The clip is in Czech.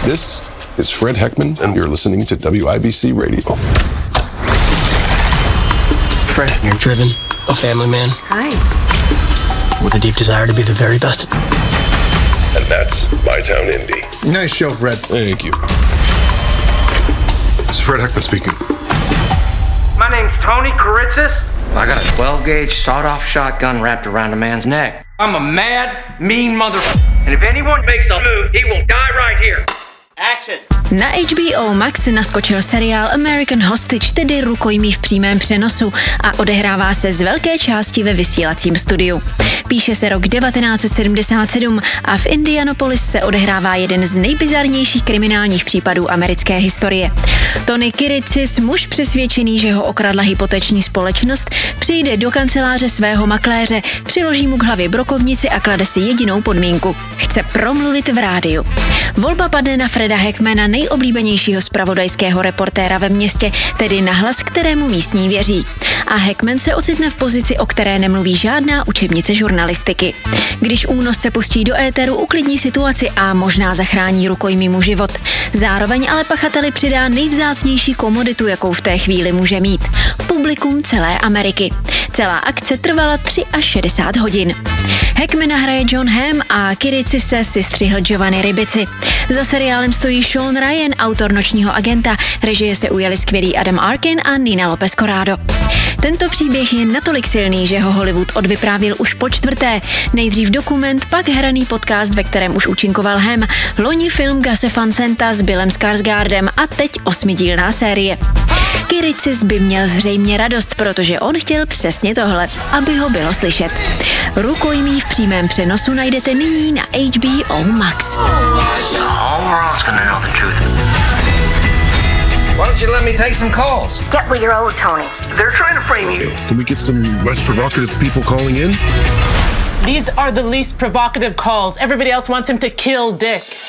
This is Fred Heckman, and you're listening to WIBC Radio. Fred, you're driven, a family man. Hi. With a deep desire to be the very best. And that's My Town Indy. Nice show, Fred. Thank you. This is Fred Heckman speaking. My name's Tony Karitzis. I got a 12-gauge sawed-off shotgun wrapped around a man's neck. I'm a mad, mean motherfucker. And if anyone makes a move, he will die right here. Action. Na HBO Max naskočil seriál American Hostage, tedy Rukojmí v přímém přenosu, a odehrává se z velké části ve vysílacím studiu. Píše se rok 1977 a v Indianapolis se odehrává jeden z nejbizarnějších kriminálních případů americké historie. Tony Kiricis, muž přesvědčený, že ho okradla hypoteční společnost, přijde do kanceláře svého makléře, přiloží mu k hlavě brokovnici a klade si jedinou podmínku. Chce promluvit v rádiu. Volba padne na Freda Heckmana, nejoblíbenějšího zpravodajského reportéra ve městě, tedy na hlas, kterému místní věří. A Heckman se ocitne v pozici, o které nemluví žádná učebnice žurnalistiky. Když únosce pustí do éteru, uklidní situaci a možná zachrání rukojmímu život. Zároveň ale pachateli přidá nejvzácnější komoditu, jakou v té chvíli může mít. Publikum celé Ameriky. Celá akce trvala 63 hodin. Heckmana hraje John Hamm a Kiricise si střihl Giovanni Ribisi. Za seriálem stojí Sean Ryan, autor Nočního agenta, režie se ujali skvělý Adam Arkin a Nina Lopez Corrado. Tento příběh je natolik silný, že ho Hollywood odvyprávil už po čtvrté. Nejdřív dokument, pak hraný podcast, ve kterém už účinkoval Hamm, loni film Guse Van Santa s Billem Skarsgårdem a teď 8dílná série. Kiricis by měl zřejmě radost, protože on chtěl přesně tohle, aby ho bylo slyšet. Rukojmí v přímém přenosu najdete nyní na HBO Max. Why don't you let me take some calls? Get where you're owed, Tony. They're trying to frame you. Can we get some less provocative people calling in? These are the least provocative calls. Everybody else wants him to kill Dick.